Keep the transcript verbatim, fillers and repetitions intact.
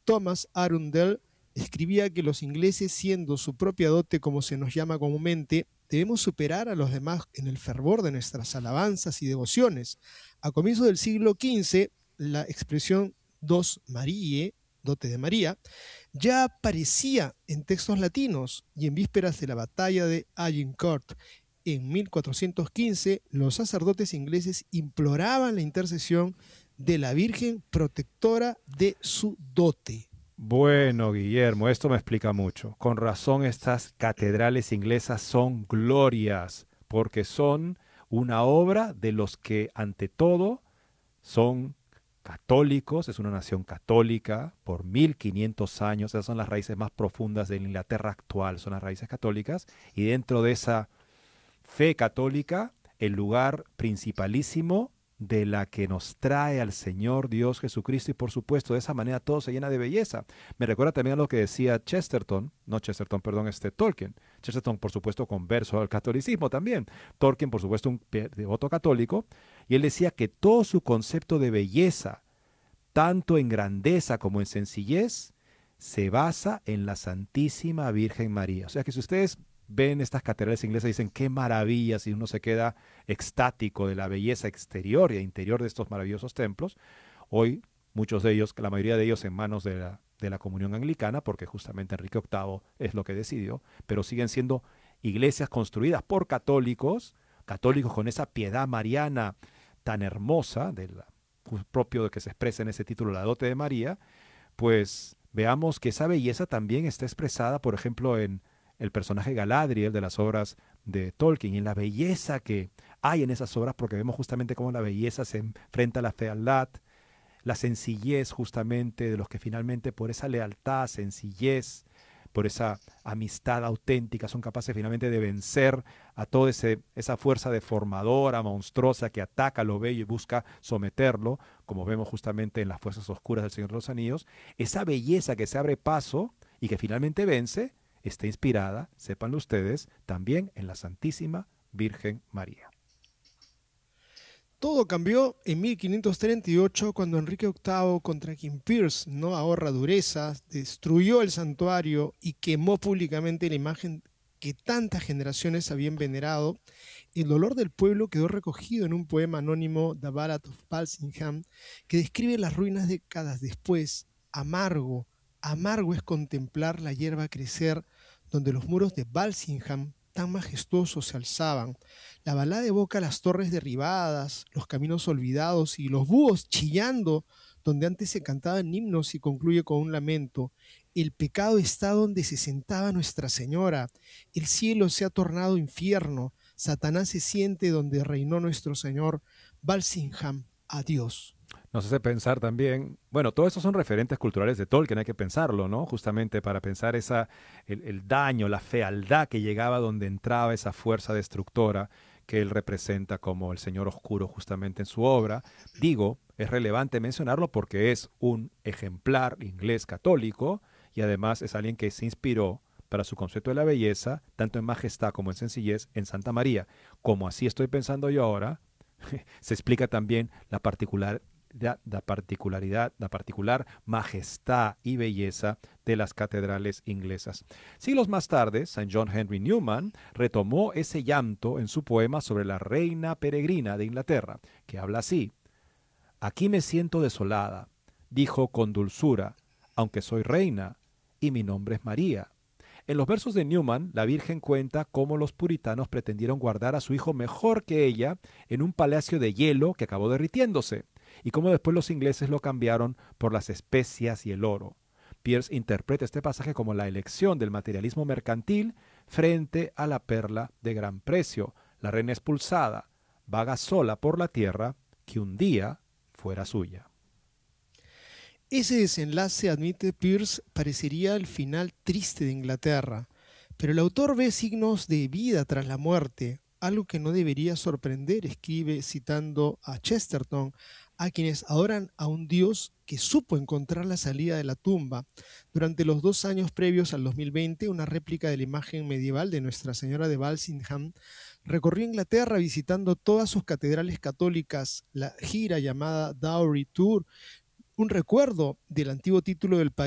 Thomas Arundel escribía que los ingleses, siendo su propia dote como se nos llama comúnmente, debemos superar a los demás en el fervor de nuestras alabanzas y devociones. A comienzos del siglo quince, la expresión dos Mariae, dote de María, ya aparecía en textos latinos y en vísperas de la batalla de Agincourt. En mil cuatrocientos quince, los sacerdotes ingleses imploraban la intercesión de la Virgen protectora de su dote. Bueno, Guillermo, esto me explica mucho. Con razón, estas catedrales inglesas son glorias, porque son una obra de los que, ante todo, son católicos. Es una nación católica por mil quinientos años. Esas son las raíces más profundas de la Inglaterra actual, son las raíces católicas. Y dentro de esa fe católica, el lugar principalísimo de la que nos trae al Señor Dios Jesucristo, y por supuesto de esa manera todo se llena de belleza. Me recuerda también a lo que decía Chesterton, no Chesterton, perdón, este Tolkien. Chesterton, por supuesto, converso al catolicismo también. Tolkien, por supuesto, un devoto católico, y él decía que todo su concepto de belleza, tanto en grandeza como en sencillez, se basa en la Santísima Virgen María. O sea que si ustedes ven estas catedrales inglesas y dicen qué maravilla, si uno se queda extático de la belleza exterior e interior de estos maravillosos templos. Hoy muchos de ellos, la mayoría de ellos en manos de la, de la comunión anglicana, porque justamente Enrique octavo es lo que decidió, pero siguen siendo iglesias construidas por católicos, católicos con esa piedad mariana tan hermosa, del propio de que se expresa en ese título, la dote de María. Pues veamos que esa belleza también está expresada, por ejemplo, en el personaje Galadriel de las obras de Tolkien, y en la belleza que hay en esas obras, porque vemos justamente cómo la belleza se enfrenta a la fealdad, la sencillez justamente de los que finalmente por esa lealtad, sencillez, por esa amistad auténtica son capaces finalmente de vencer a toda esa fuerza deformadora, monstruosa, que ataca lo bello y busca someterlo, como vemos justamente en las fuerzas oscuras del Señor de los Anillos. Esa belleza que se abre paso y que finalmente vence, está inspirada, sépanlo ustedes, también en la Santísima Virgen María. Todo cambió en mil quinientos treinta y ocho cuando Enrique octavo, contra quien Pierce no ahorra durezas, destruyó el santuario y quemó públicamente la imagen que tantas generaciones habían venerado. El dolor del pueblo quedó recogido en un poema anónimo, The Ballad of Walsingham, que describe las ruinas décadas después. Amargo, amargo es contemplar la hierba crecer donde los muros de Walsingham tan majestuosos se alzaban. La balada evoca las torres derribadas, los caminos olvidados y los búhos chillando donde antes se cantaban himnos, y concluye con un lamento. El pecado está donde se sentaba Nuestra Señora. El cielo se ha tornado infierno. Satanás se siente donde reinó nuestro Señor. Walsingham, adiós. Nos hace pensar también, bueno, todos estos son referentes culturales de Tolkien, hay que pensarlo, ¿no? Justamente para pensar esa, el, el daño, la fealdad que llegaba donde entraba esa fuerza destructora que él representa como el Señor Oscuro justamente en su obra. Digo, es relevante mencionarlo porque es un ejemplar inglés católico y además es alguien que se inspiró para su concepto de la belleza, tanto en majestad como en sencillez, en Santa María. Como así estoy pensando yo ahora, se explica también la particular La, la particularidad, la particular majestad y belleza de las catedrales inglesas. Siglos más tarde, Saint John Henry Newman retomó ese llanto en su poema sobre la reina peregrina de Inglaterra, que habla así: aquí me siento desolada, dijo con dulzura, aunque soy reina y mi nombre es María. En los versos de Newman, la Virgen cuenta cómo los puritanos pretendieron guardar a su hijo mejor que ella en un palacio de hielo que acabó derritiéndose, y cómo después los ingleses lo cambiaron por las especias y el oro. Pierce interpreta este pasaje como la elección del materialismo mercantil frente a la perla de gran precio, la reina expulsada, vaga sola por la tierra, que un día fuera suya. Ese desenlace, admite Pierce, parecería el final triste de Inglaterra, pero el autor ve signos de vida tras la muerte, algo que no debería sorprender, escribe citando a Chesterton, a quienes adoran a un Dios que supo encontrar la salida de la tumba. Durante los dos años previos al dos mil veinte, una réplica de la imagen medieval de Nuestra Señora de Walsingham recorrió Inglaterra visitando todas sus catedrales católicas. La gira llamada Dowry Tour, un recuerdo del antiguo título del país,